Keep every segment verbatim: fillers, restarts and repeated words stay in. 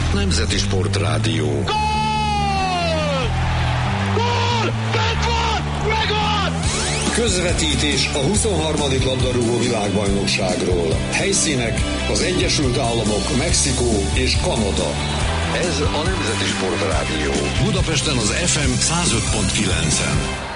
Nemzeti Sportrádió. Gól! Gól! Bent van! Megvan! Közvetítés a huszonharmadik labdarúgó világbajnokságról. Helyszínek az Egyesült Államok, Mexikó és Kanada. Ez a Nemzeti Sportrádió. Budapesten az ef em száz öt pont kilencen.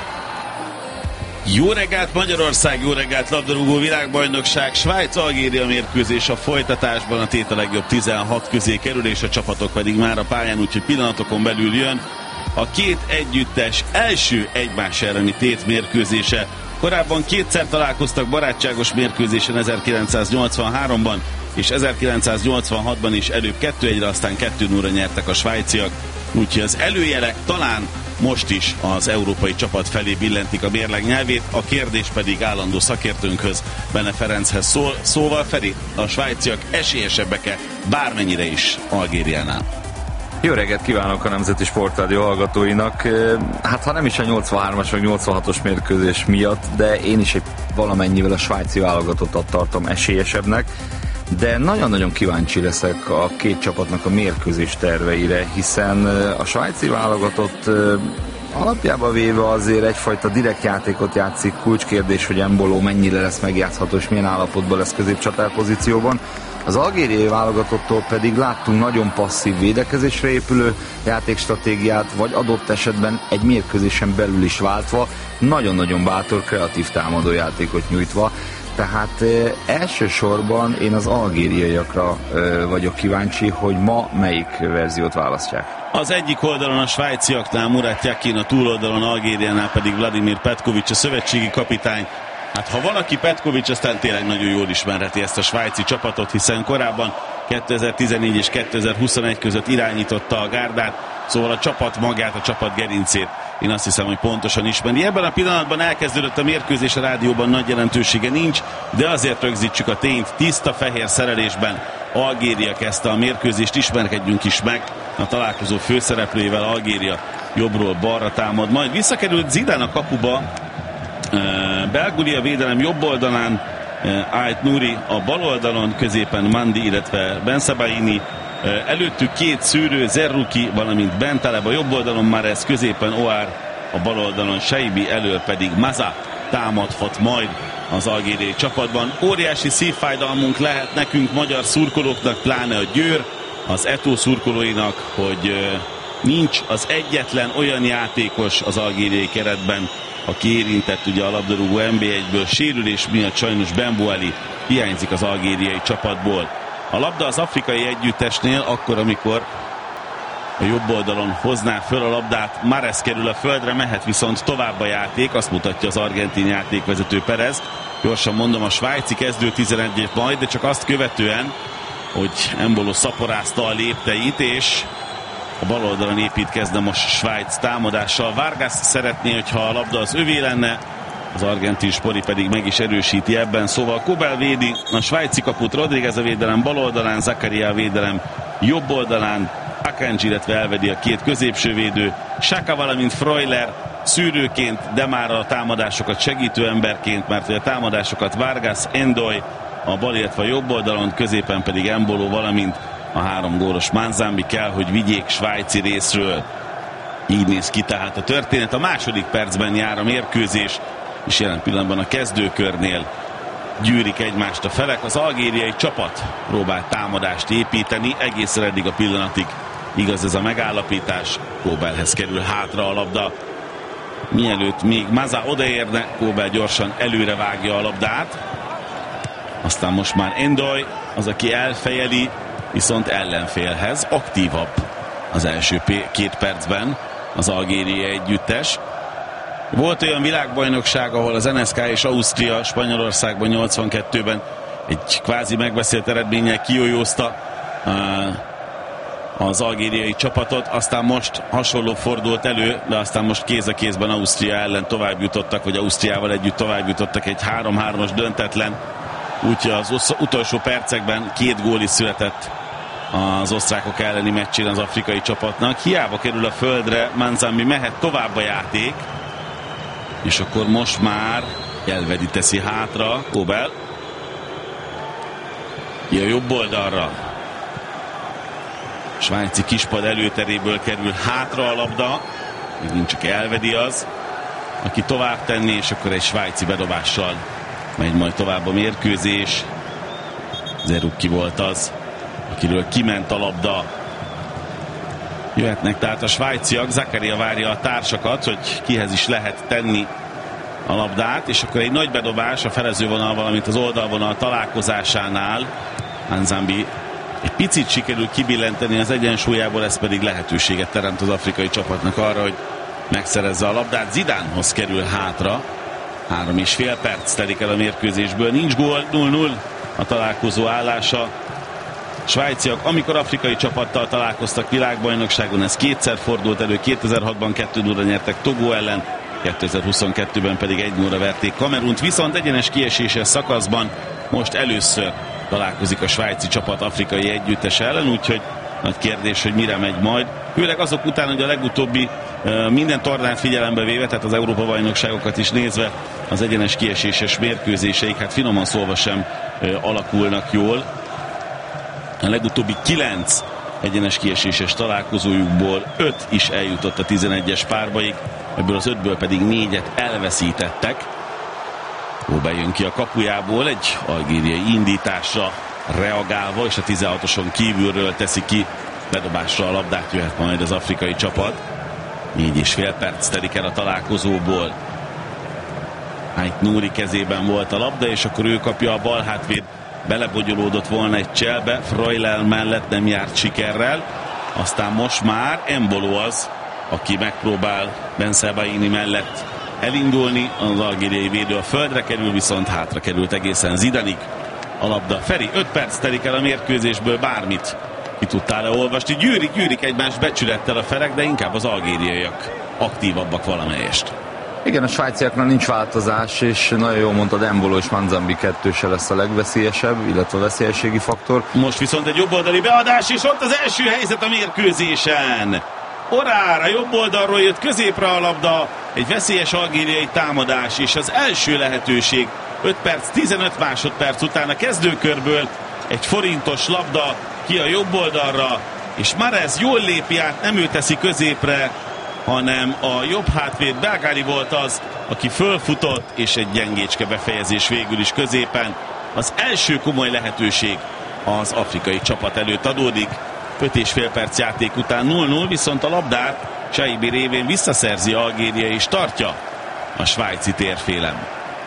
Jó reggelt Magyarország, jó reggelt labdarúgó világbajnokság, Svájc-Algéria mérkőzés a folytatásban, a tét a legjobb tizenhat közé kerül, és a csapatok pedig már a pályán, úgyhogy pillanatokon belül jön a két együttes első egymás elleni tét mérkőzése. Korábban kétszer találkoztak barátságos mérkőzésen ezerkilencszáznyolcvanháromban, és ezerkilencszáznyolcvanhatban is előbb kettő egyre, aztán kettő nullra nyertek a svájciak, úgyhogy az előjelek talán most is az európai csapat felé billentik a mérleg nyelvét, a kérdés pedig állandó szakértőnkhöz, Bene Ferenchez szól. Szóval Feri, a svájciak esélyesebbek-e bármennyire is Algériánál? Jó reggelt kívánok a Nemzeti Sportrádió hallgatóinak. Hát ha nem is a nyolcvanhármas vagy nyolcvanhatos mérkőzés miatt, de én is egy valamennyivel a svájci válogatottat tartom esélyesebbnek, de nagyon-nagyon kíváncsi leszek a két csapatnak a mérkőzés terveire, hiszen a svájci válogatott alapjában véve azért egyfajta direkt játékot játszik, kulcskérdés, hogy Embolo mennyire lesz megjátszható és milyen állapotban lesz középcsatár pozícióban. Az algériai válogatottól pedig láttunk nagyon passzív védekezésre épülő játékstratégiát, vagy adott esetben egy mérkőzésen belül is váltva, nagyon-nagyon bátor, kreatív támadójátékot nyújtva. Tehát eh, elsősorban én az algériaiakra eh, vagyok kíváncsi, hogy ma melyik verziót választják. Az egyik oldalon a svájciaknál Murat Yakin, a túloldalon Algériánál pedig Vladimir Petković, a szövetségi kapitány. Hát ha valaki Petković, aztán tényleg nagyon jól ismerheti ezt a svájci csapatot, hiszen korábban kétezer-tizennégy és kétezer-huszonegy között irányította a gárdát, szóval a csapat magát, a csapat gerincét én azt hiszem, hogy pontosan ismeri. Ebben a pillanatban elkezdődött a mérkőzés, a rádióban nagy jelentősége nincs, de azért rögzítsük a tényt, tiszta fehér szerelésben Algéria kezdte a mérkőzést, ismerkedjünk is meg a találkozó főszereplőjével. Algéria jobbról balra támad, majd visszakerült Zidane a kapuba, Belguli a védelem jobb oldalán, Ait Nouri a bal oldalon, középen Mandi, illetve Bensebaini, előttük két szűrő, Zerruki, valamint Bentaleb a jobb oldalon, Mahrez, középen Oár, a bal oldalon Seibi, elől pedig Maza támadhat majd az algériai csapatban. Óriási szívfájdalmunk lehet nekünk, magyar szurkolóknak, pláne a Győr, az Eto'o szurkolóinak, hogy nincs az egyetlen olyan játékos az algériai keretben, aki érintett ugye a labdarúgó en bé egyből, sérülés miatt sajnos Ben Bouali hiányzik az algériai csapatból. A labda az afrikai együttesnél akkor, amikor a jobb oldalon hozná föl a labdát, Mahrez kerül a földre, mehet viszont tovább a játék, azt mutatja az argentin játékvezető Perez. Gyorsan mondom, a svájci kezdő tizenegyet majd, de csak azt követően, hogy Embolo szaporázta a lépteit, és a bal oldalon építkezne most Svájc támadással. Vargas szeretné, hogyha a labda az övé lenne, az argentin Spori pedig meg is erősíti ebben. Szóval Kobel védi a svájci kaput, Rodríguez a védelem bal oldalán, Zakaria a védelem jobb oldalán, Akanji, illetve elvedi a két középső védő, Xhaka, valamint Freuler szűrőként, de már a támadásokat segítő emberként, mert a támadásokat Vargas, Endoy a bal, illetve a jobb oldalon, középen pedig Embolo, valamint a három gólos Manzambi kell, hogy vigyék svájci részről. Így néz ki tehát a történet. A második percben jár a mérkőzés, és jelen pillanatban a kezdőkörnél gyűrik egymást a felek. Az algériai csapat próbál támadást építeni, egészen eddig a pillanatig igaz ez a megállapítás. Kóbelhez kerül hátra a labda. Mielőtt még Maza odaérne, Kóbel gyorsan előre vágja a labdát. Aztán most már Endoy az, aki elfejeli, viszont ellenfélhez aktívabb az első két percben az algériai együttes. Volt olyan világbajnokság, ahol az en es ká és Ausztria Spanyolországban nyolcvankettőben egy kvázi megbeszélt eredménnyel kijójózta az algériai csapatot, aztán most hasonló fordult elő, de aztán most kéz a kézben Ausztria ellen tovább jutottak, vagy Ausztriával együtt tovább jutottak egy három-hármas döntetlen, úgyhogy az utolsó percekben két gól is született az osztrákok elleni meccsén az afrikai csapatnak. Hiába kerül a földre, Manzambi, mehet tovább a játék, és akkor most már Elvedi teszi hátra, Kóbel ki a jobb oldalra, svájci kispad előteréből kerül hátra a labda, megint csak elvedi az, aki tovább tenni, és akkor egy svájci bedobással megy majd tovább a mérkőzés. Zerrucki volt az, akiről kiment a labda. Jöhetnek tehát a svájciak, Zakaria várja a társakat, hogy kihez is lehet tenni a labdát, és akkor egy nagy bedobás a felezővonal, valamint az oldalvonal találkozásánál. Manzambi egy picit sikerül kibillenteni az egyensúlyából, ez pedig lehetőséget teremt az afrikai csapatnak arra, hogy megszerezze a labdát. Zidánhoz kerül hátra. Három és fél perc telik el a mérkőzésből. Nincs gól, null null a találkozó állása. Svájciak, amikor afrikai csapattal találkoztak világbajnokságon, ez kétszer fordult elő, kétezer-hatban kettő nullra nyertek Togó ellen, kétezer-huszonkettőben pedig egy nullra verték Kamerunt, viszont egyenes kieséses szakaszban most először találkozik a svájci csapat afrikai együttes ellen, úgyhogy nagy kérdés, hogy mire megy majd. Főleg azok után, hogy a legutóbbi minden tornát figyelembe véve, tehát az Európa-bajnokságokat is nézve, az egyenes kieséses mérkőzéseik, hát finoman szólva sem alakulnak jól. A legutóbbi kilenc egyenes kieséses találkozójukból öt is eljutott a tizenegyes párbaig, ebből az ötből pedig négyet elveszítettek. Ó, bejön ki a kapujából egy algériai indításra reagálva, és a tizenhatoson kívülről teszi ki bedobásra a labdát, jöhet majd az afrikai csapat. Négy és fél perc telik el a találkozóból. Ait Nouri kezében volt a labda, és akkor ő kapja a bal hátvéd. Belebogyolódott volna egy cselbe, Freulel mellett nem járt sikerrel. Aztán most már Embolo az, aki megpróbál Bensebaini mellett elindulni. Az algériai védő a földre kerül, viszont hátra került egészen Zidanig a labda. Feri, öt perc telik el a mérkőzésből, bármit ki tudtál-e olvasni? Gyűrik, gyűrik egymást becsülettel a felek, de inkább az algériaiak aktívabbak valamelyest. Igen, a svájciaknak nincs változás, és nagyon jól mondtad, Embolo és Manzambi kettőse lesz a legveszélyesebb, illetve a veszélyességi faktor. Most viszont egy jobboldali beadás, és ott az első helyzet a mérkőzésen. Orára jobb oldalról jött középre a labda, egy veszélyes algériai támadás, és az első lehetőség öt perc, tizenöt másodperc után a kezdőkörből egy forintos labda ki a jobb oldalra, és Mahrez jól lépi át, nem ő teszi középre, hanem a jobb hátvéd Belgári volt az, aki fölfutott, és egy gyengécske befejezés végül is középen. Az első komoly lehetőség az afrikai csapat előtt adódik. öt és fél perc játék után null null, viszont a labdát Chaibi révén visszaszerzi Algéria, és tartja a svájci térfélem.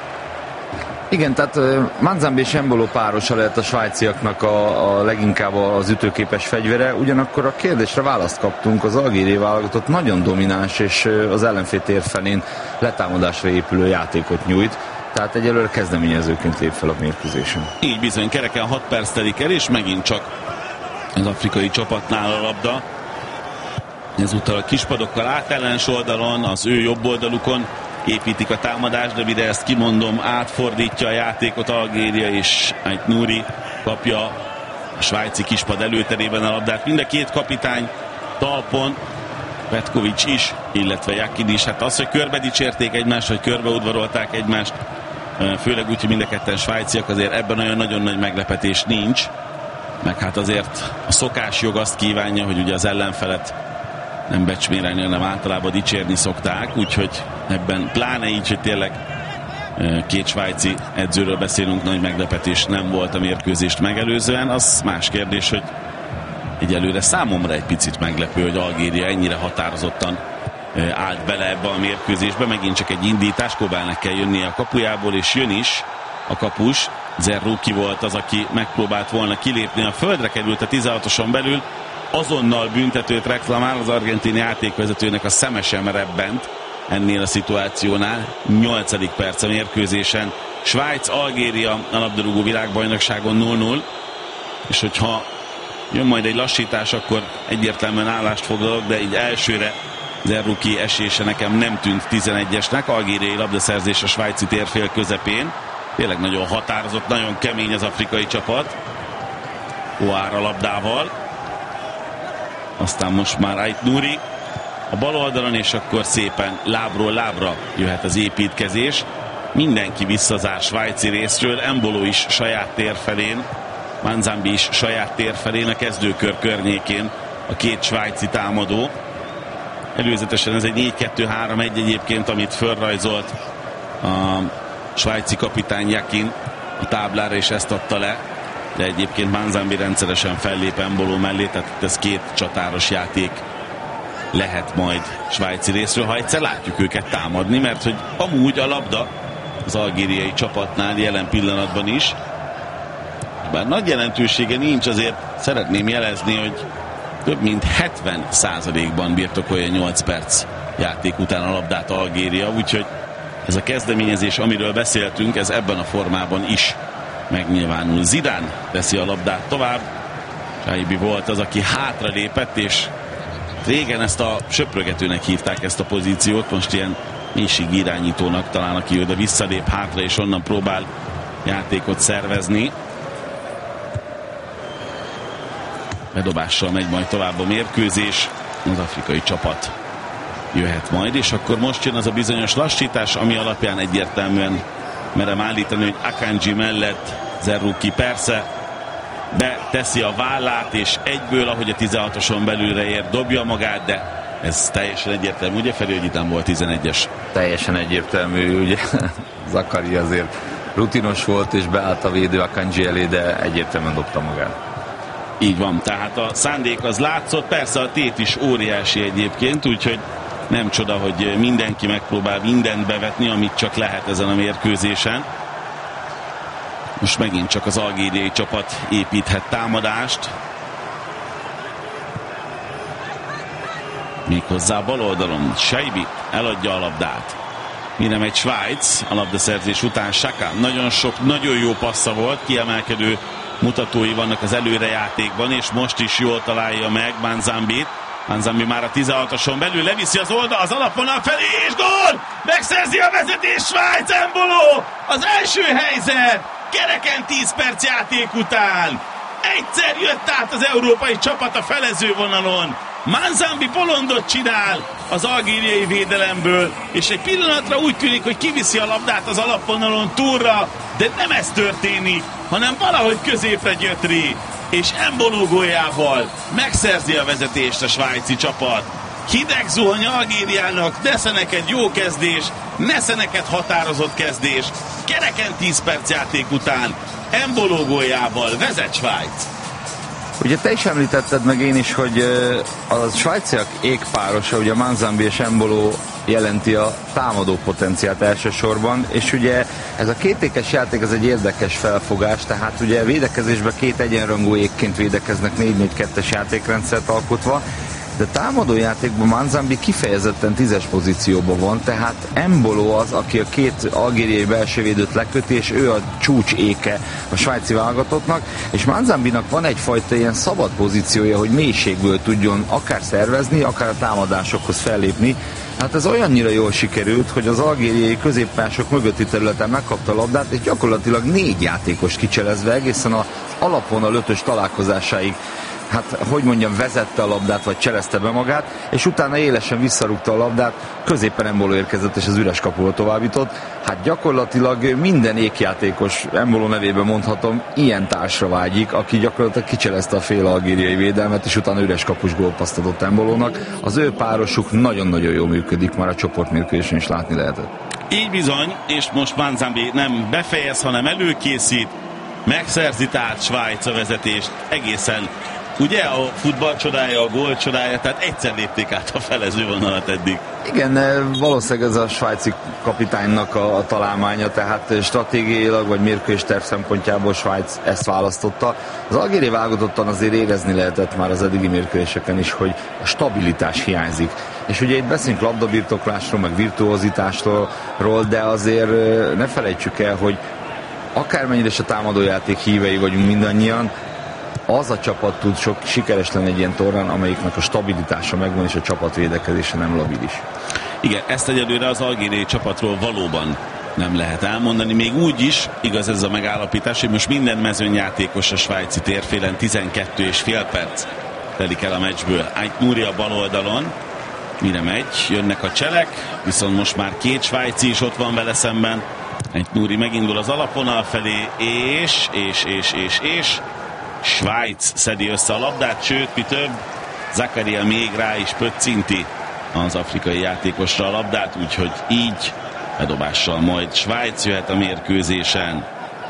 Igen, tehát Manzambi és Embolo párosa lehet a svájciaknak a, a leginkább az ütőképes fegyvere, ugyanakkor a kérdésre választ kaptunk, az algériai válogatott nagyon domináns, és az ellenfél tér felén letámadásra épülő játékot nyújt, tehát egyelőre kezdeményezőként lép fel a mérkőzésen. Így bizony, kereken hat perc telik el, és megint csak az afrikai csapatnál a labda. Ezúttal a kispadokkal átellens oldalon, az ő jobb oldalukon építik a támadást, de mire ezt kimondom, átfordítja a játékot Algéria, és Ait Nouri kapja a svájci kispad előterében a labdát. Mind a két kapitány talpon, Petkovics is, illetve Yakin is. Hát az, hogy körbe dicsérték egymást, vagy körbeudvarolták egymást, főleg úgy, hogy mind a ketten svájciak, azért ebben olyan nagyon nagy meglepetés nincs. Meg hát azért a szokásjog azt kívánja, hogy ugye az ellenfelet nem becsmérelni, hanem általában dicsérni szokták, úgyhogy ebben pláne így, hogy tényleg két svájci edzőről beszélünk, nagy meglepetés nem volt a mérkőzést megelőzően. Az más kérdés, hogy egyelőre számomra egy picit meglepő, hogy Algéria ennyire határozottan állt bele ebbe a mérkőzésbe. Megint csak egy indítás, Kobelnek kell jönnie a kapujából, és jön is a kapus. Zerrucki volt az, aki megpróbált volna kilépni, a földre került a tizenhatoson belül, azonnal büntetőt reklamál, az argentin játékvezetőnek a szeme sem rebbent ennél a szituációnál. nyolcadik perc a mérkőzésen. Svájc-Algéria a labdarúgó világbajnokságon null null, és hogyha jön majd egy lassítás, akkor egyértelműen állást foglalok, de így elsőre Zerrucki esése nekem nem tűnt tizenegyesnek. Algériai labdaszerzés a svájci térfél közepén. Tényleg nagyon határozott, nagyon kemény az afrikai csapat. Oára labdával. Aztán most már Ait Nouri a bal oldalon, és akkor szépen lábról lábra jöhet az építkezés. Mindenki visszazár svájci részről, Embolo is saját tér felén, Manzambi is saját tér felén, a kezdőkör környékén a két svájci támadó. Előzetesen ez egy négy kettő három egy egyébként, amit fölrajzolt a svájci kapitány Yakin a táblára, és ezt adta le. De egyébként Manzambi rendszeresen fellép Embolo mellé, tehát ez két csatáros játék lehet majd svájci részről, ha egyszer látjuk őket támadni, mert hogy amúgy a labda az algériai csapatnál jelen pillanatban is, bár nagy jelentősége nincs, azért szeretném jelezni, hogy több mint hetven százalékban birtokolja nyolc perc játék után a labdát Algéria, úgyhogy ez a kezdeményezés, amiről beszéltünk, ez ebben a formában is megnyilvánul. Zidane teszi a labdát tovább, Shaibi volt az, aki hátra lépett, és régen ezt a söprögetőnek hívták ezt a pozíciót, most ilyen mélységi irányítónak talán, aki oda visszalép hátra, és onnan próbál játékot szervezni. Bedobással megy majd tovább a mérkőzés, az afrikai csapat jöhet majd, és akkor most jön az a bizonyos lassítás, ami alapján egyértelműen merem állítani, hogy Akanji mellett Zerruki persze beteszi a vállát, és egyből, ahogy a tizenhatoson belülre ér, dobja magát, de ez teljesen egyértelmű, ugye Feri, hogy itt nem volt tizenegyes? Teljesen egyértelmű, ugye Zakari azért rutinos volt, és beállt a védő Akanji elé, de egyértelműen dobta magát. Így van, tehát a szándék az látszott, persze a tét is óriási egyébként, úgyhogy nem csoda, hogy mindenki megpróbál mindent bevetni, amit csak lehet ezen a mérkőzésen. Most megint csak az algériai csapat építhet támadást. Méghozzá bal oldalon Shaibi eladja a labdát. Mire megy Svájc a labdaszerzés után? Xhaka nagyon sok, nagyon jó passza volt, kiemelkedő mutatói vannak az előrejátékban, és most is jól találja meg Manzambit. Manzambi már a tizenhatoson belül leviszi az oldal, az alapvonal felé, és gól! Megszerzi a vezetés Svájc, Embolo! Az első helyzet! Kereken tíz perc játék után! Egyszer jött át az európai csapat a felező vonalon. Manzambi bolondot csinál az algériai védelemből, és egy pillanatra úgy tűnik, hogy kiviszi a labdát az alapvonalon túlra, de nem ez történik, hanem valahogy középre gyötri, és Embolo góljával megszerzi a vezetést a svájci csapat. Hideg zuhany Algériának, nesze neked jó kezdés, nesze neked határozott kezdés. Kereken tíz perc játék után Embolo góljával vezet Svájc. Ugye te is említetted, meg én is, hogy a svájciak égpárosa, ugye Manzambi és Embolo jelenti a támadó potenciált elsősorban, és ugye ez a kétékes játék, ez egy érdekes felfogás, tehát ugye védekezésben két egyenrangú égként védekeznek négy négy kettes játékrendszert alkotva, de támadó játékban Manzambi kifejezetten tízes pozícióban van, tehát Embolo az, aki a két algériai belsővédőt leköti, és ő a csúcs éke a svájci válogatottnak, és Manzambinak van egyfajta ilyen szabad pozíciója, hogy mélységből tudjon akár szervezni, akár a támadásokhoz fellépni. Hát ez olyannyira jól sikerült, hogy az algériai középpások mögötti területen megkapta a labdát, és gyakorlatilag négy játékos kicselezve egészen az alapvonal ötös találkozásáig, hát hogy mondjam, vezette a labdát, vagy cselezte be magát, és utána élesen visszarúgta a labdát, középen Embolo érkezett, és az üres kapuba továbbított. Hát gyakorlatilag minden ékjátékos, Embolo nevében mondhatom, ilyen társra vágyik, aki gyakorlatilag kicselezte a fél algériai védelmet, és utána üres kapus gólpasszt adott Embolónak. Az ő párosuk nagyon-nagyon jól működik, már a csoportmérkőzésen is látni lehetett. Így bizony, és most Manzambi nem befejez, hanem előkészít, megszerzi tehát Svájc a vezetést egészen. Ugye a futball csodája, a gól csodája, tehát egyszer lépték át a felező vonalat eddig. Igen, valószínűleg ez a svájci kapitánynak a, a találmánya, tehát stratégiailag vagy mérkőzésterv szempontjából Svájc ezt választotta. Az algériai válogatottan azért érezni lehetett már az eddigi mérkőzéseken is, hogy a stabilitás hiányzik. És ugye itt beszélünk labdabirtoklásról, meg virtuozitásról, de azért ne felejtsük el, hogy akármennyire is a támadójáték hívei vagyunk mindannyian, az a csapat tud sok sikeres lenni egy ilyen tornán, amelyiknek a stabilitása megvan, és a csapat védekezése nem labilis. Igen, ezt egyelőre az algériai csapatról valóban nem lehet elmondani, még úgy is, igaz ez a megállapítás, hogy most minden mezőnyjátékos a svájci térfélen, tizenkettő és fél perc telik el a meccsből. Ait Nouri a bal oldalon, mire megy, jönnek a cselek, viszont most már két svájci is ott van vele szemben. Ait Nouri megindul az alapvonal felé, és, és, és, és, és Svájc szedi össze a labdát, sőt, mi több, Zakaria még rá is pöccinti az afrikai játékosra a labdát, úgyhogy így bedobással majd Svájc jöhet a mérkőzésen.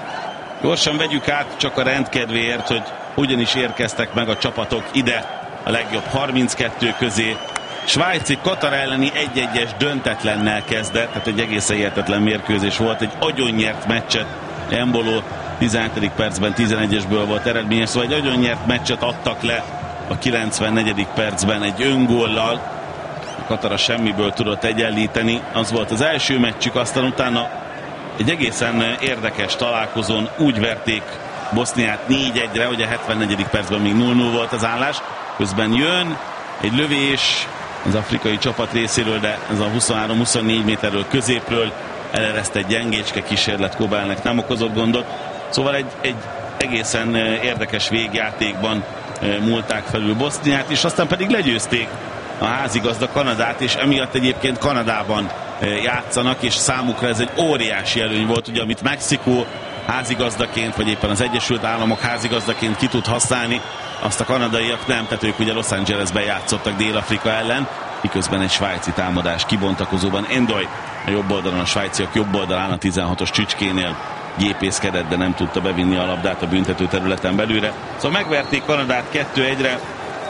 Gyorsan vegyük át csak a rendkedvéért, hogy hogyan is érkeztek meg a csapatok ide a legjobb harminckettő közé. Svájci Katar elleni egy-egyes döntetlennel kezdett, tehát egy egészen hihetetlen mérkőzés volt, egy agyonnyert meccset. Embolo tizenhetedik percben tizenegyesből volt eredményes, szóval egy agyonnyert meccset adtak le a kilencvennegyedik percben egy öngóllal. A Katar a semmiből tudott egyenlíteni, az volt az első meccsük, aztán utána egy egészen érdekes találkozón úgy verték Boszniát négy egyre, hogy a hetvennegyedik percben még nulla nulla volt az állás, közben jön egy lövés az afrikai csapat részéről, de ez a huszonhárom-huszonnégy méterről középről eleresztett gyengécske kísérlet Kobelnek nem okozott gondot, szóval egy, egy egészen érdekes végjátékban múlták felül Boszniát, és aztán pedig legyőzték a házigazda Kanadát, és emiatt egyébként Kanadában játszanak, és számukra ez egy óriási előny volt, ugye, amit Mexikó házigazdaként, vagy éppen az Egyesült Államok házigazdaként ki tud használni, azt a kanadaiak nem, tehát ők ugye Los Angelesben játszottak Dél-Afrika ellen, miközben egy svájci támadás kibontakozóban Endoy a jobb oldalon, a svájciak jobb oldalán a tizenhatos Csücskénél gépészkedett, de nem tudta bevinni a labdát a büntető területen belőle. Szóval megverték Kanadát kettő egyre,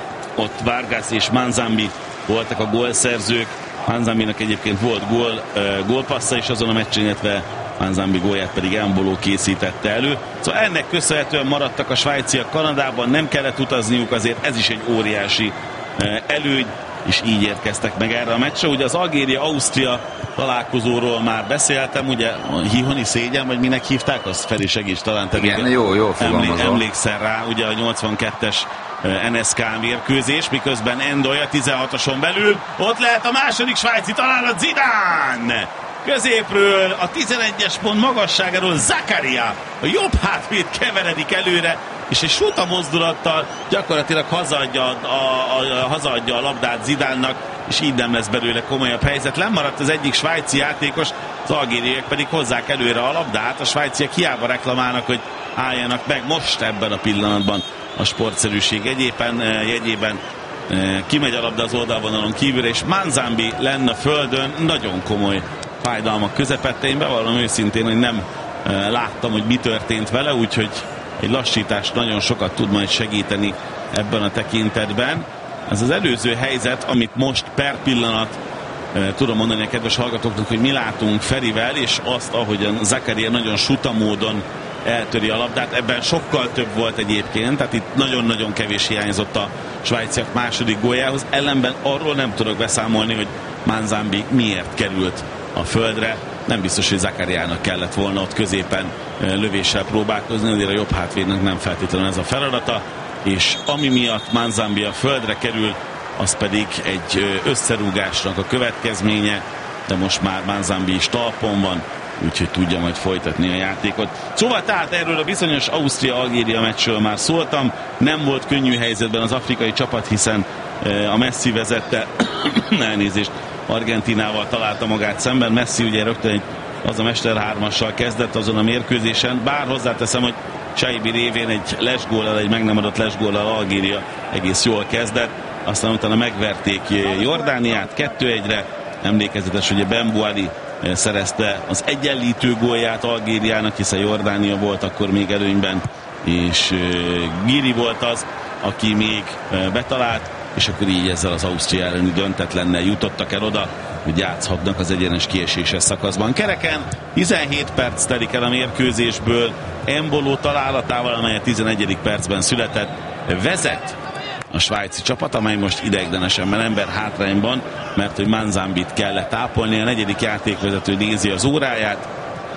ott Vargas és Manzambi voltak a gólszerzők. Manzambinak egyébként volt gól, uh, gólpassza is azon a meccsen, illetve Manzambi gólját pedig Embolo készítette elő. Szóval ennek köszönhetően maradtak a svájciak Kanadában, nem kellett utazniuk, azért ez is egy óriási uh, előny, és így érkeztek meg erre a meccsre. Ugye az Algéria-Ausztria találkozóról már beszéltem, ugye a hihoni szégyen, vagy minek hívták, azt Feri segíts talán te. Igen, jó, jó fogalmazol. Emlékszel rá, ugye a nyolcvankettes en es ká mérkőzés, miközben Endoy a tizenhatoson belül, ott lehet a második svájci találat, Zidane! Középről, a tizenegyes pont magasságáról Zakaria, a jobb hátvéd keveredik előre, és egy suta mozdulattal gyakorlatilag hazaadja a, a, a, hazaadja a labdát Zidánnak, és így nem lesz belőle komolyabb helyzet. Lemaradt az egyik svájci játékos, az algériek pedig hozzák előre a labdát, a svájciak hiába reklamálnak, hogy álljanak meg most ebben a pillanatban a sportszerűség egyében, jegyében. Kimegy a labda az oldalvonalon kívülre, és Manzambi lenne a földön, nagyon komoly fájdalmak közepette. Én bevallom őszintén, hogy nem láttam, hogy mi történt vele, úgyhogy egy lassítás nagyon sokat tud majd segíteni ebben a tekintetben. Ez az előző helyzet, amit most per pillanat tudom mondani a kedves hallgatóknak, hogy mi látunk Ferivel, és azt, ahogyan Zakaria nagyon suta módon eltöri a labdát, ebben sokkal több volt egyébként, tehát itt nagyon-nagyon kevés hiányzott a svájciak második góljához, ellenben arról nem tudok beszámolni, hogy Manzambi miért került a földre. Nem biztos, hogy Zakariának kellett volna ott középen lövéssel próbálkozni, azért a jobb hátvédnek nem feltétlenül ez a feladata, és ami miatt Manzambi a földre kerül, az pedig egy összerúgásnak a következménye, de most már Manzambi is talpon van, úgyhogy tudja majd folytatni a játékot. Szóval tehát erről a bizonyos Ausztria-Algéria meccsről már szóltam, nem volt könnyű helyzetben az afrikai csapat, hiszen a Messi vezette, elnézést, Argentinával találta magát szemben. Messi ugye rögtön egy, az a mesterhármassal kezdett azon a mérkőzésen, bár hozzáteszem, hogy Saibi révén egy lesgóllal, egy meg nem adott lesgóllal Algéria egész jól kezdett, aztán utána megverték Jordániát kettő egyre, emlékezetes, hogy Ben Bouali szerezte az egyenlítő gólját Algériának, hiszen Jordánia volt akkor még előnyben, és Giri volt az, aki még betalált, és akkor így ezzel az Ausztria elleni döntetlennel jutottak el oda, hogy játszhatnak az egyenes kieséses szakaszban. Kereken tizenhét perc telik el a mérkőzésből, Embolo találatával, amely a tizenegyedik percben született, vezet a svájci csapat, amely most ideiglenesen ember hátrányban, mert hogy Manzambit kellett tápolni, a negyedik játékvezető nézi az óráját,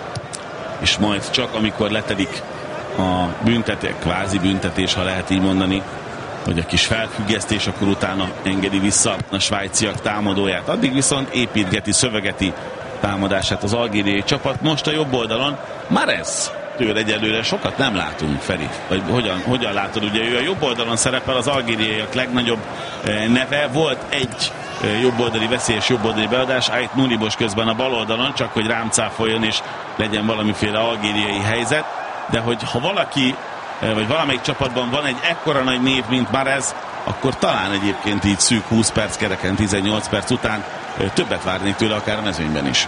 és majd csak amikor letelik a büntetés, kvázi büntetés, ha lehet így mondani, hogy a kis felfüggesztés, akkor utána engedi vissza a svájciak támadóját. Addig viszont építgeti, szövegeti támadását az algériai csapat. Most a jobb oldalon Mahrez, tőle egyelőre sokat nem látunk, Feri. Vagy hogyan, hogyan látod? Ugye ő a jobb oldalon szerepel, az algériaiak legnagyobb neve. Volt egy jobboldali veszélyes jobboldali beadás, Ait Nuribos közben a bal oldalon, csak hogy rám cáfoljon és legyen valamiféle algériai helyzet. De hogy ha valaki vagy valamelyik csapatban van egy ekkora nagy név, mint Mahrez, akkor talán egyébként így szűk húsz perc kereken, tizennyolc perc után többet várnék tőle akár a mezőnyben is.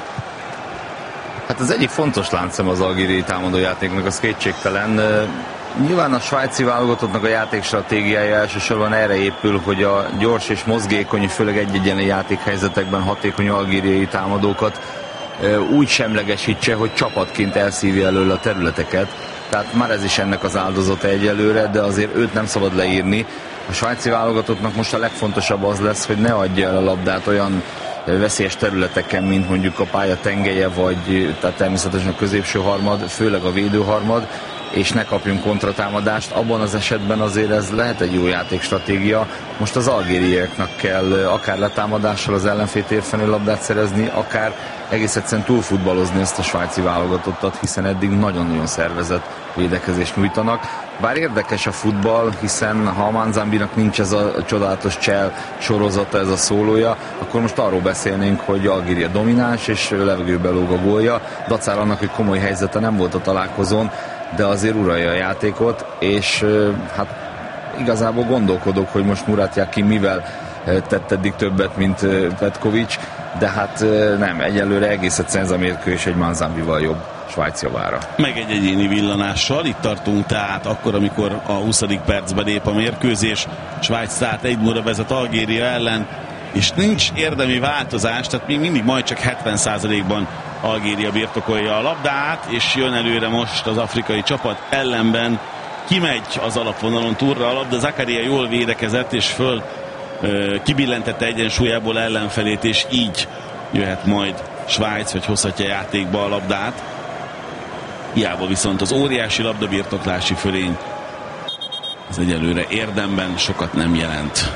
Hát az egyik fontos láncszem az algériai támadójátéknak, az kétségtelen. Nyilván a svájci válogatottnak a játékstratégiája elsősorban erre épül, hogy a gyors és mozgékony, főleg egy-egyenlő játékhelyzetekben hatékony algériai támadókat úgy semlegesítse, hogy csapatként elszívja elől a területeket. Tehát már ez is ennek az áldozata egyelőre, de azért őt nem szabad leírni. A svájci válogatottnak most a legfontosabb az lesz, hogy ne adja el a labdát olyan veszélyes területeken, mint mondjuk a pálya tengelye, vagy tehát természetesen a középső harmad, főleg a védőharmad, és ne kapjunk kontratámadást. Abban az esetben azért ez lehet egy jó játékstratégia. Most az algériaiaknak kell akár letámadással az ellenfél térfelén labdát szerezni, akár egész egyszerűen túlfutballozni ezt a svájci válogatottat, hiszen eddig nagyon-nagyon szervezett védekezést nyújtanak. Bár érdekes a futball, hiszen ha a Manzambinak nincs ez a csodálatos csel sorozata, ez a szólója, akkor most arról beszélnénk, hogy Algéria domináns, és levegőbe lóg a gólja. Dacára annak, hogy komoly helyzete nem volt a találkozón, de azért uralja a játékot, és hát igazából gondolkodok, hogy most Murat Yakin mivel tett eddig többet, mint Petković, de hát nem, egyelőre egész egyszerűen ez a mérkőzés egy Manzambival jobb Svájc javára. Meg egy egyéni villanással, itt tartunk tehát akkor, amikor a huszadik percben lép a mérkőzés, Svájc tehát egy nulla vezet Algéria ellen, és nincs érdemi változás, tehát még mindig majd csak hetven százalékban Algéria birtokolja a labdát, és jön előre most az afrikai csapat, ellenben kimegy az alapvonalon túlra a labda, Zakaria jól védekezett, és föl ö, kibillentette egyensúlyából ellenfelét, és így jöhet majd Svájc, vagy hozhatja játékba a labdát. Hiába viszont az óriási labdabirtoklási fölény az egyelőre érdemben sokat nem jelent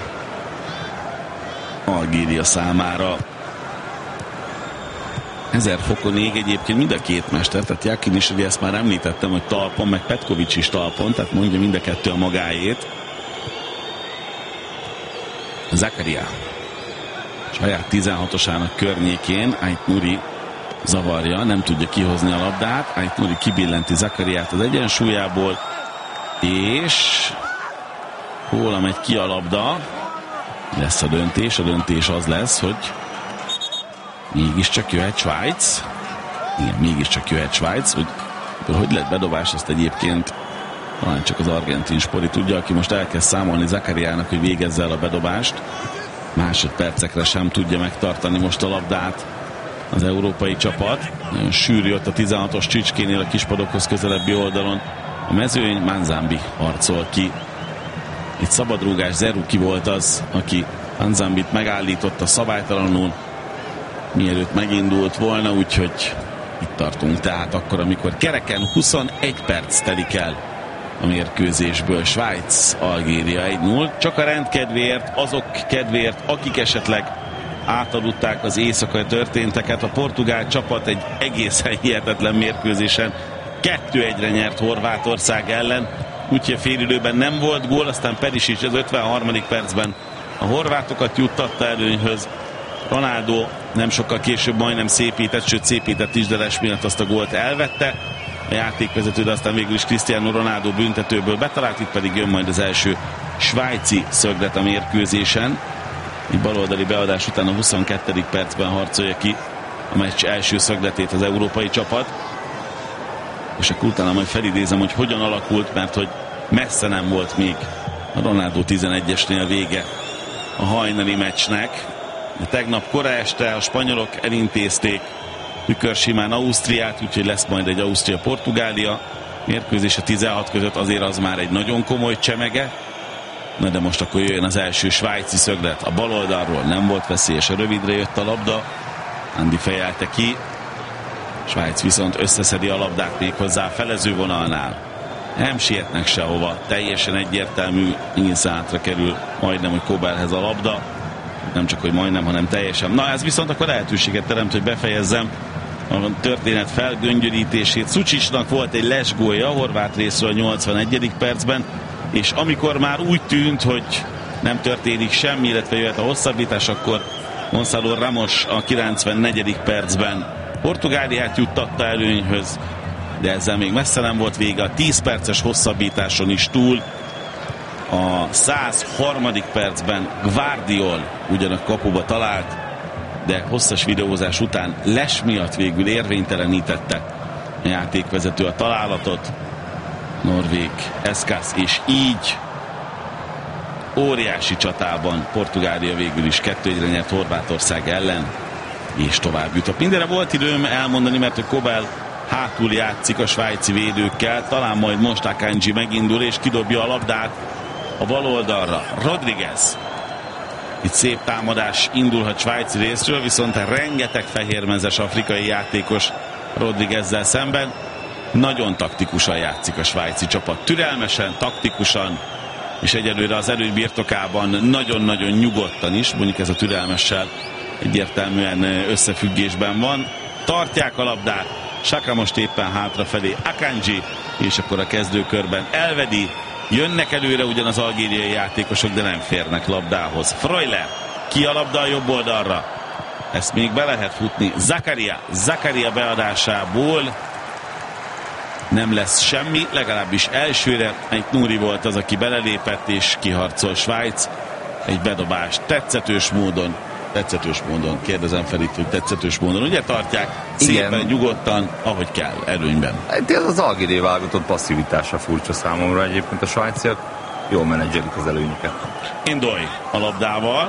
Algéria számára. ezer fokon ég egyébként mind a két mester, tehát Yakin is, ugye ezt már említettem, hogy talpon, meg Petković is talpon, tehát mondja mind a kettő a magáét. Zakaria saját tizenhatosának környékén Ait Nouri zavarja, nem tudja kihozni a labdát, Ait Nouri kibillenti Zakariát az egyensúlyából, és róla megy ki a labda. Lesz a döntés, a döntés az lesz, hogy mégiscsak jöhet Svájc. Igen, mégiscsak jöhet Svájc. Hogy, hogy lett bedobás, azt egyébként talán csak az argentin spori tudja, aki most elkezd számolni Zakariának, hogy végezze el a bedobást. Másodpercekre sem tudja megtartani most a labdát az európai csapat. Nagyon sűrű ott a tizenhatos Csicskénél a kispadokhoz közelebbi oldalon. A mezőny, Manzambi harcol ki. Itt szabadrúgás, Zeruki volt az, aki Manzambit megállította szabálytalanul, mielőtt megindult volna, úgyhogy itt tartunk tehát akkor, amikor kereken huszonegy perc telik el a mérkőzésből. Svájc, Algéria egy null. Csak a rendkedvéért, azok kedvéért, akik esetleg átadották az éjszakai történteket, a portugál csapat egy egészen hihetetlen mérkőzésen kettő egyre nyert Horvátország ellen, úgyhogy félidőben nem volt gól, aztán Perisic az ötvenharmadik percben a horvátokat juttatta előnyhöz. Ronaldo nem sokkal később majdnem szépített, sőt szépített is, de Les miatt azt a gólt elvette a játékvezető, de aztán végül is Cristiano Ronaldo büntetőből betalált, itt pedig jön majd az első svájci szöglet a mérkőzésen. Itt baloldali beadás után a huszonkettedik percben harcolja ki a meccs első szögletét az európai csapat. És akkor utána majd felidézem, hogy hogyan alakult, mert hogy messze nem volt még a Ronaldo tizenegyesnél vége a hajnali meccsnek. De tegnap kora este a spanyolok elintézték tükörsimán Ausztriát, úgyhogy lesz majd egy Ausztria-Portugália mérkőzés a tizenhat között, azért az már egy nagyon komoly csemege. Na de most akkor jöjjön az első svájci szöglet. A bal oldalról nem volt veszélyes, a rövidre jött a labda, Andi fejelte ki, Svájc viszont összeszedi a labdát még hozzá a felezővonalnál. Nem sietnek sehova, teljesen egyértelmű, Inszátra kerül majdnem, hogy Kobelhez a labda. Nem csak, hogy majdnem, hanem teljesen. Na ez viszont akkor lehetőséget teremt, hogy befejezzem a történet felgöngyölítését. Szucsicsnak volt egy lesgólja a horvát részről a nyolcvanegyedik percben, és amikor már úgy tűnt, hogy nem történik semmi, illetve jöhet a hosszabbítás, akkor Gonzalo Ramos a kilencvennegyedik percben Portugáliát juttatta előnyhöz, de ezzel még messze nem volt vége. A tíz perces hosszabbításon is túl A száz harmadik percben Gvardiol ugyan a kapuba talált, de hosszas videózás után les miatt végül érvénytelenítette a játékvezető a találatot. Norvég Eszkász, és így óriási csatában Portugália végül is kettő egyre nyert Horvátország ellen, és tovább jutott. Mindenre volt időm elmondani, mert a Kobel hátul játszik a svájci védőkkel, talán majd most Akanji megindul és kidobja a labdát a bal oldalra. Rodriguez. Itt szép támadás indulhat svájci részről, viszont rengeteg fehérmezes afrikai játékos Rodriguezzel szemben. Nagyon taktikusan játszik a svájci csapat. Türelmesen, taktikusan, és egyelőre az előny birtokában nagyon-nagyon nyugodtan is, mondjuk ez a türelmessel egyértelműen összefüggésben van. Tartják a labdát, Saka most éppen hátrafelé, Akanji, és akkor a kezdőkörben elvedi. Jönnek előre ugyan az algériai játékosok, de nem férnek labdához. Freuler, ki a labda a jobb oldalra. Ezt még be lehet futni. Zakaria, Zakaria beadásából nem lesz semmi, legalábbis elsőre. Egy Núri volt az, aki belelépett, és kiharcol Svájc. Egy bedobás tetszetős módon, tetszetős módon, kérdezem fel itt, hogy tetszetős módon, ugye tartják? Szépen, igen, nyugodtan, ahogy kell, előnyben. Ez az algériai válogatott passzivitása furcsa számomra, egyébként a svájciak jól menedzselik az előnyüket. Indolj a labdával,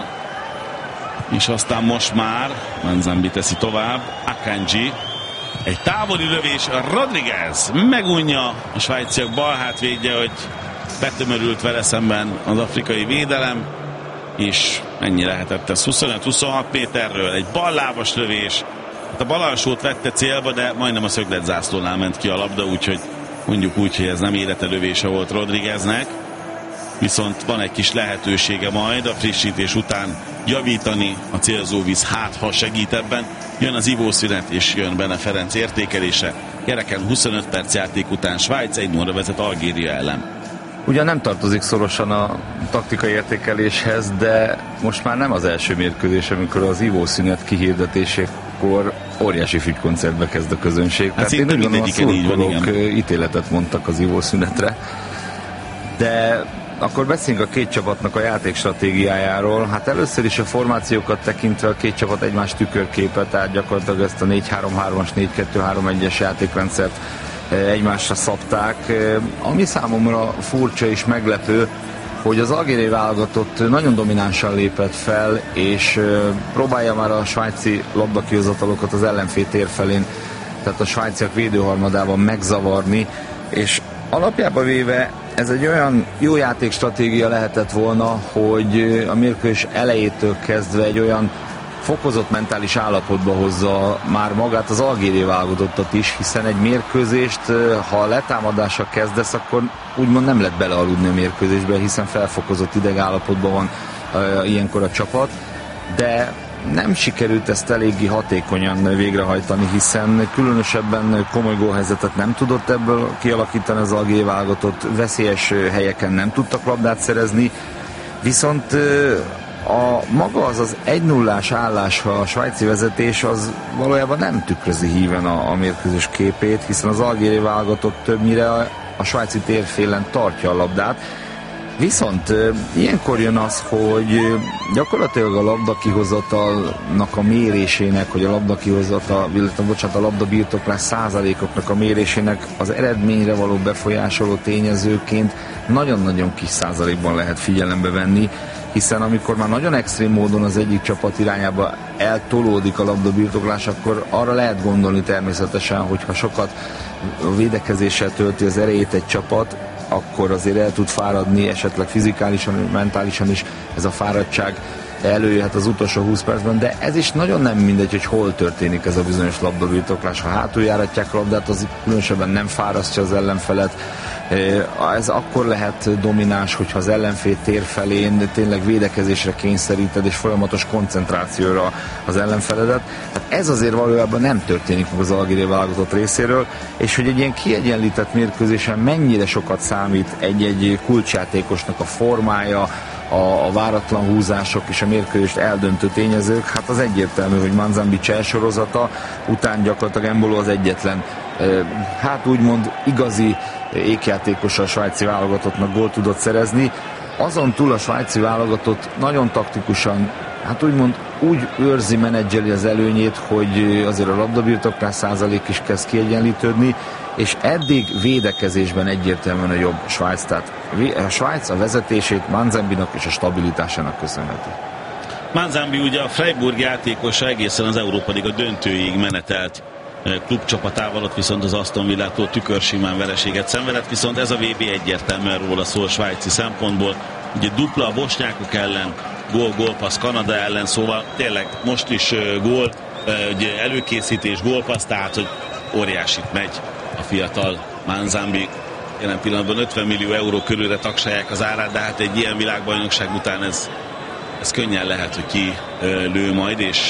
és aztán most már Manzambi teszi tovább, Akanji, egy távoli lövés, Rodriguez megunja a svájciak bal hátvédje, hogy betömörült vele szemben az afrikai védelem, és ennyi lehetett ez, huszonöt-huszonhat méterről egy ballábas lövés. A bal alsót vette célba, de majdnem a szögletzászlónál ment ki a labda, úgyhogy mondjuk úgy, hogy ez nem életelövése volt Rodrigueznek, viszont van egy kis lehetősége majd a frissítés után javítani a célzóvíz, hát ha segít ebben. Jön az ivószünet, és jön Bene Ferenc értékelése. Gereken huszonöt perc játék után Svájc egy nulla vezet Algéria ellen. Ugyan nem tartozik szorosan a taktikai értékeléshez, de most már nem az első mérkőzés, amikor az ivószünet kihirdetésekor óriási fügykoncertbe kezd a közönség. Hát Tehát én úgy gondolom, a szurkolók ítéletet mondtak az ivószünetre. De akkor beszéljünk a két csapatnak a játék stratégiájáról. Hát először is a formációkat tekintve a két csapat egymás tükörképet, tehát gyakorlatilag ezt a négy három hármas, négy kettő három egyes játékrendszert egymásra szabták. Ami számomra furcsa és meglepő, hogy az algériai válogatott nagyon dominánsan lépett fel, és próbálja már a svájci labdakihozatalokat az ellenfél tér felén, tehát a svájciak védőharmadában megzavarni, és alapjában véve ez egy olyan jó játékstratégia lehetett volna, hogy a mérkőzés elejétől kezdve egy olyan fokozott mentális állapotba hozza már magát az algériai válogatottat is, hiszen egy mérkőzést, ha letámadással kezdesz, akkor úgymond nem lehet belealudni a mérkőzésbe, hiszen felfokozott idegállapotban van uh, ilyenkor a csapat, de nem sikerült ezt eléggé hatékonyan végrehajtani, hiszen különösebben komoly gólhelyzetet nem tudott ebből kialakítani az algériai válogatott, veszélyes helyeken nem tudtak labdát szerezni, viszont a maga az az egy nullás állás, a svájci vezetés, az valójában nem tükrözi híven a, a mérkőzés képét, hiszen az algériai válogatott többnyire a, a svájci térfélen tartja a labdát. Viszont ilyenkor jön az, hogy gyakorlatilag a labdakihozatalnak a mérésének, hogy a labdakihozatal, illetve bocsánat, a labdabirtoklás százalékoknak a mérésének az eredményre való befolyásoló tényezőként nagyon-nagyon kis százalékban lehet figyelembe venni, hiszen amikor már nagyon extrém módon az egyik csapat irányába eltolódik a labdabirtoklás, akkor arra lehet gondolni természetesen, hogyha sokat védekezéssel tölti az erejét egy csapat, akkor azért el tud fáradni, esetleg fizikálisan, mentálisan is ez a fáradtság előjöhet az utolsó húsz percben, de ez is nagyon nem mindegy, hogy hol történik ez a bizonyos labdabirtoklás. Ha hátuljáratják a labdát, az különösebben nem fárasztja az ellenfelet. Ez akkor lehet domináns, hogyha az ellenfél tér felén tényleg védekezésre kényszeríted, és folyamatos koncentrációra az ellenfeledet. Hát ez azért valójában nem történik meg az algériai válogatott részéről, és hogy egy ilyen kiegyenlített mérkőzésen mennyire sokat számít egy-egy kulcsjátékosnak a formája, A, a váratlan húzások és a mérkőzést eldöntő tényezők, hát az egyértelmű, hogy Manzambi cselsorozata után gyakorlatilag Embolo az egyetlen, hát úgymond igazi ékjátékos a svájci válogatottnak gólt tudott szerezni. azon túl a svájci válogatott nagyon taktikusan, hát úgymond úgy őrzi, menedzseli az előnyét, hogy azért a labdabirtoklás százalék is kezd kiegyenlítődni, és eddig védekezésben egyértelműen a jobb Svájc. Tehát a Svájc a vezetését Manzambinak és a stabilitásának köszönheti. Manzambi ugye a Freiburg játékosa, egészen az Európa Liga döntőig menetelt klubcsapatával, ott viszont az Aston Villától tükörsimán vereséget szenvedett, viszont ez a vé bé egyértelműen róla szól svájci szempontból. Ugye dupla a bosnyákok ellen, gól, gólpassz Kanada ellen, szóval tényleg most is gól, ugye előkészítés, gólpassz, tehát hogy óriásit megy a fiatal Manzambi. Jelen pillanatban ötven millió euró körülre tagsálják az árát, de hát egy ilyen világbajnokság után ez, ez könnyen lehet, hogy ki lő majd, és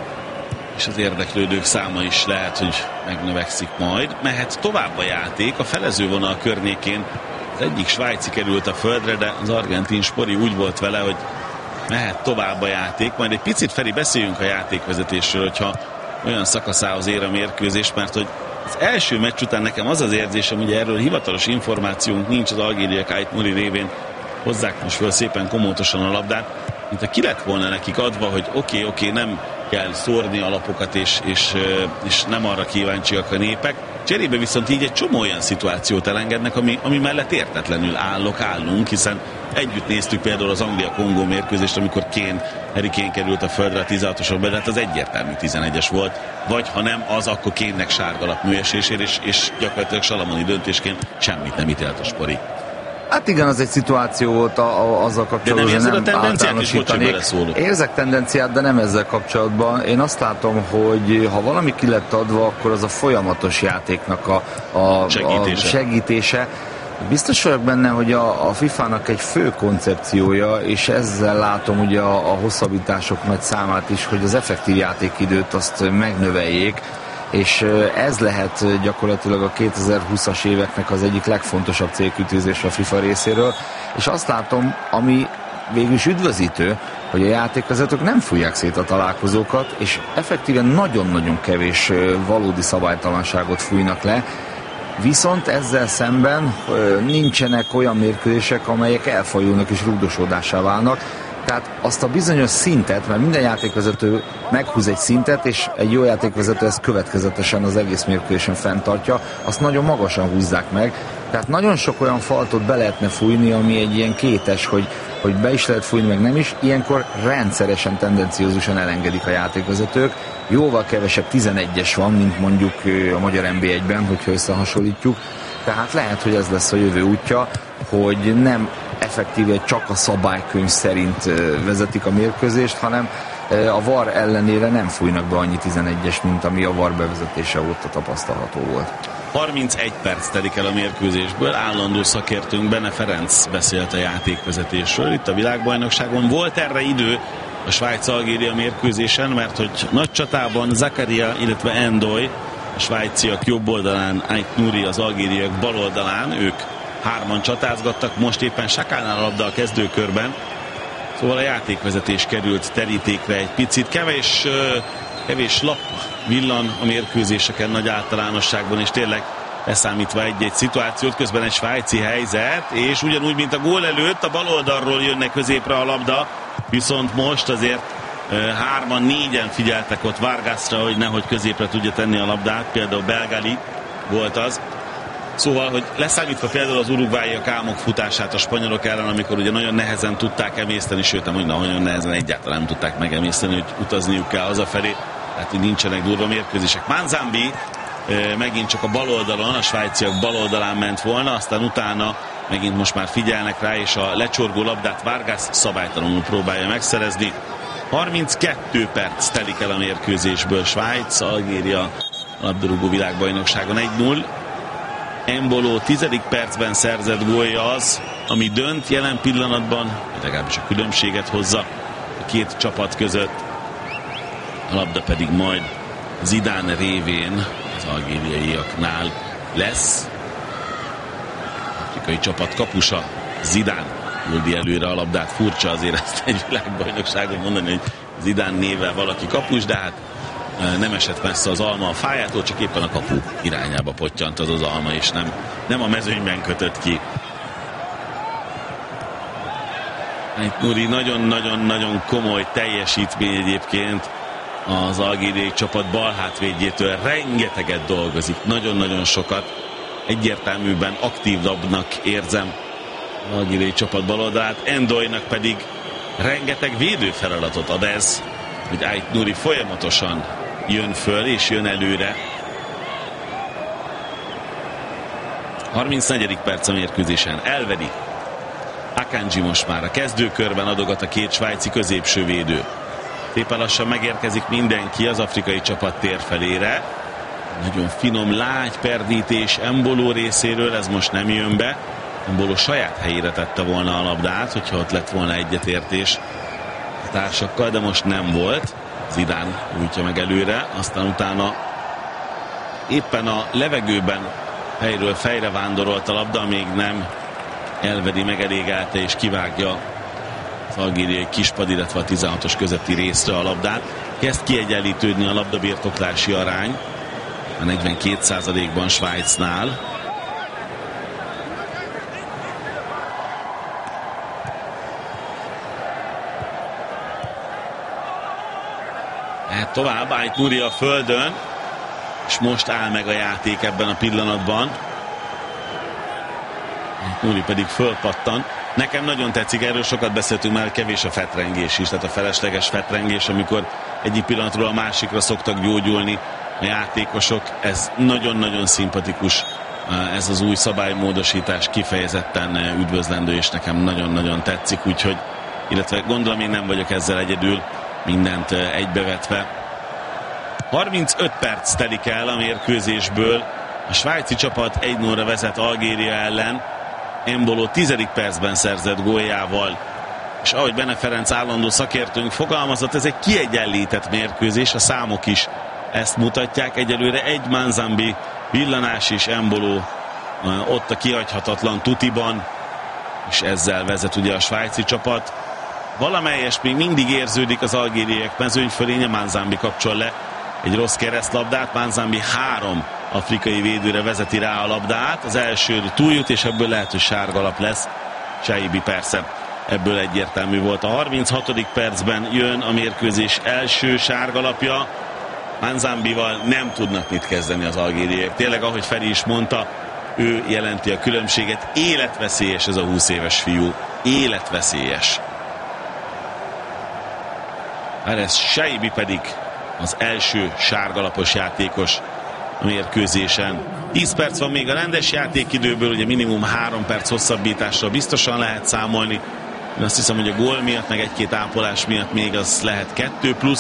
és az érdeklődők száma is lehet, hogy megnövekszik majd. Mehet tovább a játék, a felezővonal környékén az egyik svájci került a földre, de az argentin Spori úgy volt vele, hogy mehet tovább a játék. Majd egy picit, Feri, beszéljünk a játékvezetésről, hogyha olyan szakaszához ér a mérkőzés, mert hogy az első meccs után nekem az az érzésem, ugye erről hivatalos információnk nincs, az algériak Ait Nouri révén hozzák most föl szépen komótosan a labdát, mint ha ki lett volna nekik adva, hogy oké, okay, oké, okay, nem kell szórni a lapokat, és, és, és nem arra kíváncsiak a népek. Cserébe viszont így egy csomó olyan szituációt elengednek, ami, ami mellett értetlenül állok, állunk, hiszen együtt néztük például az Anglia-Kongó mérkőzést, amikor Kane, Harry Kane került a földre a tizenhatosokba, de hát az egyértelmű tizenegyes volt, vagy ha nem, az akkor Kane-nek sárgalap műesésért, és, és gyakorlatilag salamoni döntésként semmit nem ítélt a Spori. Hát igen, az egy szituáció volt a, a, azzal kapcsolatban, hogy nem általánosítanék. Érzek tendenciát, de nem ezzel kapcsolatban. Én azt látom, hogy ha valami ki lett adva, akkor az a folyamatos játéknak a, a, segítése. a segítése. Biztos vagyok benne, hogy a, a fifának egy fő koncepciója, és ezzel látom ugye a, a hosszabbítások nagy számát is, hogy az effektív játékidőt azt megnöveljék, és ez lehet gyakorlatilag a kétezer-húszas éveknek az egyik legfontosabb célkitűzés a FIFA részéről, és azt látom, ami végül is üdvözítő, hogy a játékvezetők nem fújják szét a találkozókat, és effektíven nagyon-nagyon kevés valódi szabálytalanságot fújnak le, viszont ezzel szemben nincsenek olyan mérkőzések, amelyek elfajulnak és rugdosódássá válnak. Tehát azt a bizonyos szintet, mert minden játékvezető meghúz egy szintet, és egy jó játékvezető ezt következetesen az egész mérkőzésen fenntartja, azt nagyon magasan húzzák meg. Tehát nagyon sok olyan faltot be lehetne fújni, ami egy ilyen kétes, hogy, hogy be is lehet fújni, meg nem is. Ilyenkor rendszeresen, tendenciózusan elengedik a játékvezetők. Jóval kevesebb tizenegyes van, mint mondjuk a magyar en bé egyben, hogyha összehasonlítjuk. Tehát lehet, hogy ez lesz a jövő útja, hogy nem effektíve csak a szabálykönyv szerint vezetik a mérkőzést, hanem a vé á er ellenére nem fújnak be annyi tizenegyes, mint ami a vé á er bevezetése óta tapasztalható volt. harmincegy perc telik el a mérkőzésből, állandó szakértőnk Bene Ferenc beszélt a játékvezetésről. Itt a világbajnokságon volt erre idő a Svájc-Algéria mérkőzésen, mert hogy nagy csatában Zakaria, illetve Endoy, a svájciak jobb oldalán, Ait Nouri az algériak bal oldalán, ők hárman csatázgattak, most éppen Sakánál a labda a kezdőkörben, szóval a játékvezetés került terítékre egy picit. Kevés, kevés lap villan a mérkőzéseken nagy általánosságban, és tényleg leszámítva egy-egy szituációt, közben egy svájci helyzet, és ugyanúgy, mint a gól előtt, a bal oldalról jönne középre a labda, viszont most azért hárman, négyen figyeltek ott Vargasra, hogy nehogy középre tudja tenni a labdát, például Belgali volt az. Szóval, hogy leszámítva például az urugváiak álmok futását a spanyolok ellen, amikor ugye nagyon nehezen tudták emészteni, sőt, nem, hogy nagyon nehezen egyáltalán nem tudták megemészteni, hogy utazniuk kell hazafelé, tehát hogy nincsenek durva mérkőzések. Manzambi megint csak a bal oldalon, a svájciak bal oldalán ment volna, aztán utána megint most már figyelnek rá, és a lecsorgó labdát Vargas szabálytalanul próbálja megszerezni. harminckettő perc telik el a mérkőzésből. Svájc, Algéria labdarúgó világbajnokságon egy null. Embolo tizedik percben szerzett gólja az, ami dönt jelen pillanatban, legalábbis a különbséget hozza a két csapat között. A labda pedig majd Zidane révén az algériaiaknál lesz. Afrikai csapat kapusa Zidane küldi előre a labdát. Furcsa azért ezt egy világbajnokságon mondani, hogy Zidane névvel valaki kapus, de hát nem esett messze az alma a fájától, csak éppen a kapu irányába pottyant az az alma, és nem, nem a mezőnyben kötött ki. Ait Nouri nagyon-nagyon-nagyon komoly teljesítmény egyébként az algériai csapat balhátvédjétől. Rengeteget dolgozik, nagyon-nagyon sokat. Egyértelműen aktívabbnak érzem az algériai csapat baloldalát. Endoynak pedig rengeteg védőfeladatot ad ez, hogy Ait Nouri folyamatosan jön föl és jön előre. harmincnegyedik perc a mérkőzésen. Elvedi. Akanji most már a kezdőkörben adogat a két svájci középső védő. Szépen lassan megérkezik mindenki az afrikai csapat térfelére. Nagyon finom, lágy perdítés Embolo részéről, ez most nem jön be. Embolo saját helyére tette volna a labdát, hogyha ott lett volna egyetértés a társakkal, de most nem volt. Zidane újtja meg előre, aztán utána éppen a levegőben helyről fejre vándorolt a labda, még nem Elvedi megelégelte és kivágja az algériai kispad, illetve a tizenhatos közötti részre a labdát. Kezd kiegyenlítődni a labdabirtoklási arány a negyvenkét százalékban Svájcnál. Hát tovább, Ait Nouri a földön, és most áll meg a játék ebben a pillanatban. Ait Nouri pedig fölpattan. Nekem nagyon tetszik, erről sokat beszéltünk már, kevés a fetrengés is, tehát a felesleges fetrengés, amikor egyik pillanatról a másikra szoktak gyógyulni a játékosok. Ez nagyon-nagyon szimpatikus, ez az új szabálymódosítás kifejezetten üdvözlendő, és nekem nagyon-nagyon tetszik, úgyhogy, illetve gondolom én nem vagyok ezzel egyedül, mindent egybevetve. harmincöt perc telik el a mérkőzésből, a svájci csapat egy nullra vezet Algéria ellen, Embolo tizedik percben szerzett góljával, és ahogy Bene Ferenc állandó szakértőnk fogalmazott, ez egy kiegyenlített mérkőzés, a számok is ezt mutatják. Egyelőre egy Manzambi villanás és Embolo ott a kihagyhatatlan tutiban, és ezzel vezet ugye a svájci csapat. Valamelyest még mindig érződik az algériaiak mezőnyfölénye, Manzambi kapcsol le egy rossz keresztlabdát, Manzambi három afrikai védőre vezeti rá a labdát, az első túljut, és ebből lehet, hogy sárgalap lesz. Chaibi persze ebből egyértelmű volt. A harminchatodik percben jön a mérkőzés első sárgalapja. Manzambival nem tudnak mit kezdeni az algériaiak. Tényleg, ahogy Feri is mondta, ő jelenti a különbséget. Életveszélyes ez a húsz éves fiú. Életveszélyes. Ares Chaibi pedig az első sárgalapos játékos a mérkőzésen. tíz perc van még a rendes játékidőből, ugye minimum három perc hosszabbításra biztosan lehet számolni. Én azt hiszem, hogy a gól miatt, meg egy-két ápolás miatt még az lehet kettő plusz.